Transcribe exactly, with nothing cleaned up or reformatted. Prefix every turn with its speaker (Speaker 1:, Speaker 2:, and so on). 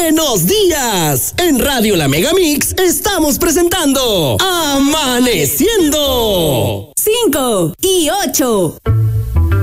Speaker 1: ¡Buenos días! En Radio La Megamix estamos presentando Amaneciendo.
Speaker 2: Cinco y ocho.